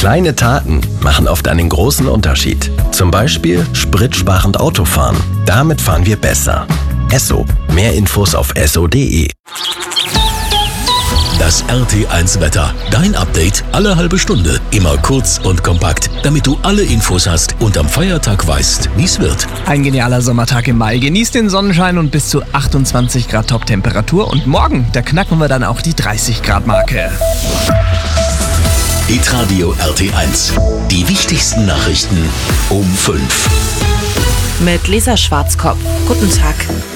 Kleine Taten machen oft einen großen Unterschied. Zum Beispiel spritsparend Autofahren. Damit fahren wir besser. Esso. Mehr Infos auf esso.de. Das RT1 Wetter. Dein Update alle halbe Stunde. Immer kurz und kompakt, damit du alle Infos hast und am Feiertag weißt, wie es wird. Ein genialer Sommertag im Mai. Genießt den Sonnenschein und bis zu 28 Grad Top-Temperatur. Und morgen, da knacken wir dann auch die 30 Grad Marke. Hitradio RT1. Die wichtigsten Nachrichten um 5. Mit Lisa Schwarzkopf. Guten Tag.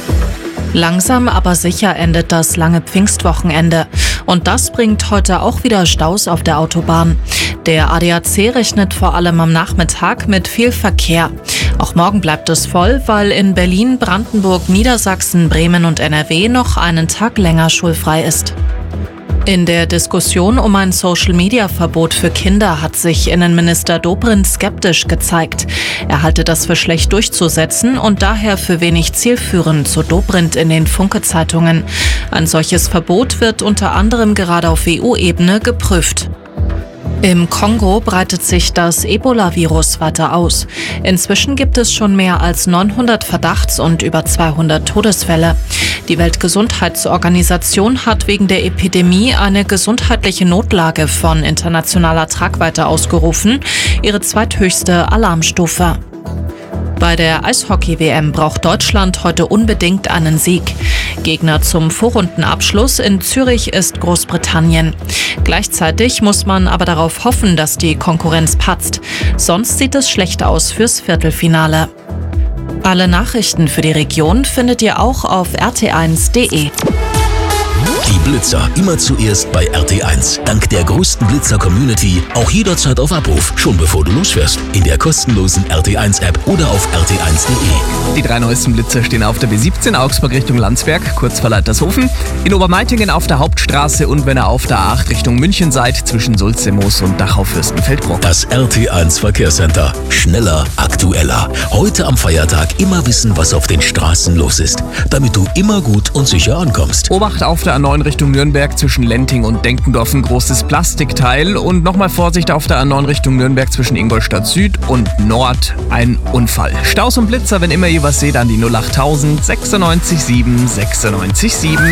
Langsam aber sicher endet das lange Pfingstwochenende. Und das bringt heute auch wieder Staus auf der Autobahn. Der ADAC rechnet vor allem am Nachmittag mit viel Verkehr. Auch morgen bleibt es voll, weil in Berlin, Brandenburg, Niedersachsen, Bremen und NRW noch einen Tag länger schulfrei ist. In der Diskussion um ein Social-Media-Verbot für Kinder hat sich Innenminister Dobrindt skeptisch gezeigt. Er halte das für schlecht durchzusetzen und daher für wenig zielführend, so Dobrindt in den Funke-Zeitungen. Ein solches Verbot wird unter anderem gerade auf EU-Ebene geprüft. Im Kongo breitet sich das Ebola-Virus weiter aus. Inzwischen gibt es schon mehr als 900 Verdachts- und über 200 Todesfälle. Die Weltgesundheitsorganisation hat wegen der Epidemie eine gesundheitliche Notlage von internationaler Tragweite ausgerufen, ihre zweithöchste Alarmstufe. Bei der Eishockey-WM braucht Deutschland heute unbedingt einen Sieg. Gegner zum Vorrundenabschluss in Zürich ist Großbritannien. Gleichzeitig muss man aber darauf hoffen, dass die Konkurrenz patzt. Sonst sieht es schlecht aus fürs Viertelfinale. Alle Nachrichten für die Region findet ihr auch auf rt1.de. Die Blitzer immer zuerst bei RT1. Dank der größten Blitzer-Community auch jederzeit auf Abruf, schon bevor du losfährst. In der kostenlosen RT1-App oder auf rt1.de. Die 3 neuesten Blitzer stehen auf der B17 Augsburg Richtung Landsberg, kurz vor Leitershofen, in Obermeitingen auf der Hauptstraße und wenn ihr auf der A8 Richtung München seid, zwischen Sulzemoos und Dachau-Fürstenfeldbruck. Das RT1 Verkehrscenter. Schneller, aktueller. Heute am Feiertag immer wissen, was auf den Straßen los ist, damit du immer gut und sicher ankommst. Obacht auf der A9 Richtung Nürnberg zwischen Lenting und Denkendorf ein großes Plastikteil und nochmal Vorsicht auf der A9 Richtung Nürnberg zwischen Ingolstadt Süd und Nord ein Unfall. Staus und Blitzer, wenn immer ihr was seht, an die 08000 96 7 96 7.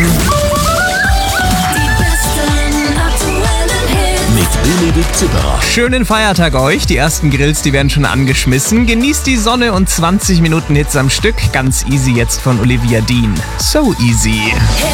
Mit Benedikt Zipperer. Schönen Feiertag euch. Die ersten Grills, die werden schon angeschmissen. Genießt die Sonne und 20 Minuten Hits am Stück. Ganz easy jetzt von Olivia Dean. So easy.